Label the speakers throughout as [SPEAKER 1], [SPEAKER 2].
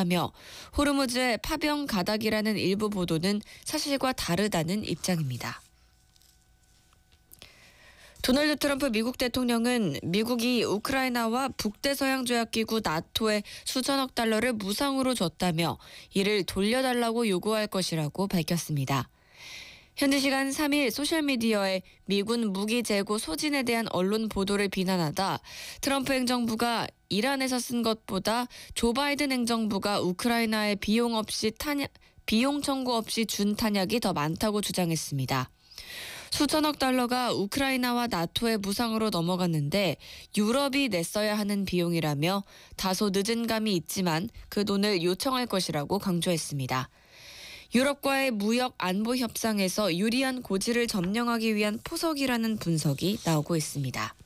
[SPEAKER 1] 없다며 호르무즈의 파병 가닥이라는 일부 보도는 사실과 다르다는 입장입니다. 도널드 트럼프 미국 대통령은 미국이 우크라이나와 북대서양조약기구 나토에 수천억 달러를 무상으로 줬다며 이를 돌려달라고 요구할 것이라고 밝혔습니다. 현지 시간 3일 소셜미디어에 미군 무기 재고 소진에 대한 언론 보도를 비난하다 트럼프 행정부가 이란에서 쓴 것보다 조 바이든 행정부가 우크라이나에 비용 청구 없이 준 탄약이 더 많다고 주장했습니다. 수천억 달러가 우크라이나와 나토에 무상으로 넘어갔는데 유럽이 냈어야 하는 비용이라며 다소 늦은 감이 있지만 그 돈을 요청할 것이라고 강조했습니다. 유럽과의 무역 안보 협상에서 유리한 고지를 점령하기 위한 포석이라는 분석이 나오고 있습니다.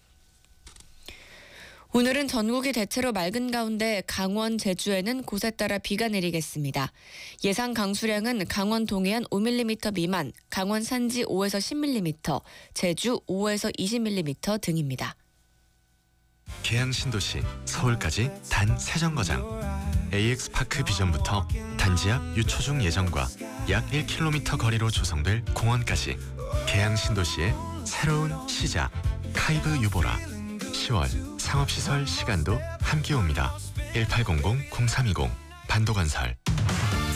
[SPEAKER 1] 오늘은 전국이 대체로 맑은 가운데 강원, 제주에는 곳에 따라 비가 내리겠습니다. 예상 강수량은 강원 동해안 5mm 미만, 강원 산지 5에서 10mm, 제주 5에서 20mm 등입니다.
[SPEAKER 2] 계양 신도시 서울까지 단 3정거장 AX파크 비전부터 단지 앞 유초중 예정과 약 1km 거리로 조성될 공원까지 계양 신도시의 새로운 시작 카이브 유보라 10월 상업시설 시간도 함께 옵니다. 1800-0320 반도건설